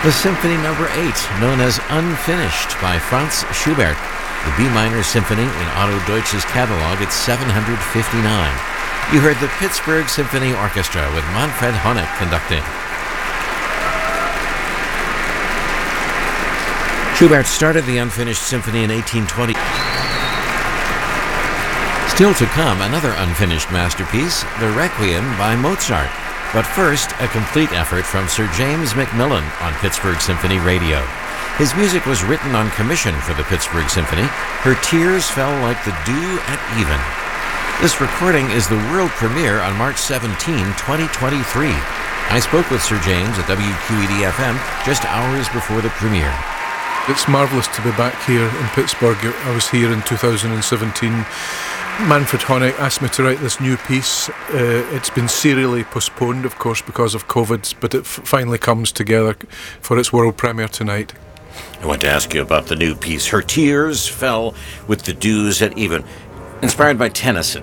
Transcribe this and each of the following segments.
The Symphony Number 8, known as Unfinished by Franz Schubert, the B minor symphony in Otto Deutsch's catalog at 759. You heard the Pittsburgh Symphony Orchestra with Manfred Honeck conducting. Schubert started the Unfinished Symphony in 1820. Still to come, another unfinished masterpiece, the Requiem by Mozart. But first, a complete effort from Sir James Macmillan on Pittsburgh Symphony Radio. His music was written on commission for the Pittsburgh Symphony. Her tears fell like the dew at even. This recording is the world premiere on March 17, 2023. I spoke with Sir James at WQED-FM just hours before the premiere. It's marvellous to be back here in Pittsburgh. I was here in 2017. Manfred Honeck asked me to write this new piece. It's been serially postponed, of course, because of COVID, but it finally comes together for its world premiere tonight. I want to ask you about the new piece, Her Tears Fell with the Dews at Even, inspired by Tennyson.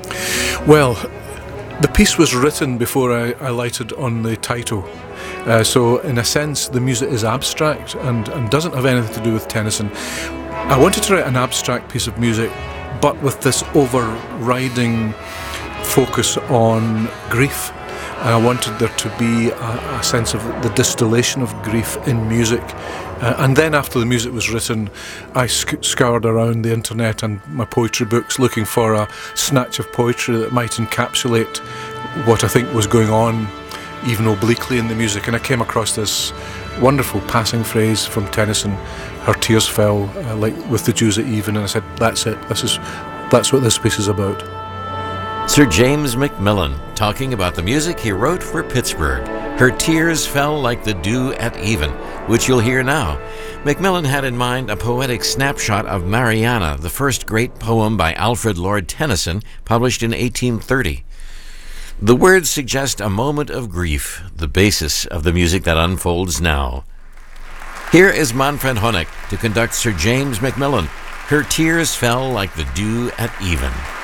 Well, the piece was written before I lighted on the title. So, in a sense, the music is abstract and doesn't have anything to do with Tennyson. I wanted to write an abstract piece of music, but with this overriding focus on grief. And I wanted there to be a sense of the distillation of grief in music. And then after the music was written, I scoured around the internet and my poetry books looking for a snatch of poetry that might encapsulate what I think was going on, even obliquely, in the music. And I came across this wonderful passing phrase from Tennyson, her tears fell like with the dews at even, and I said, that's it, that's what this piece is about. Sir James Macmillan talking about the music he wrote for Pittsburgh. Her tears fell like the dew at even, which you'll hear now. Macmillan had in mind a poetic snapshot of Mariana, the first great poem by Alfred Lord Tennyson, published in 1830. The words suggest a moment of grief, the basis of the music that unfolds now. Here is Manfred Honeck to conduct Sir James Macmillan. Her tears fell like the dew at even.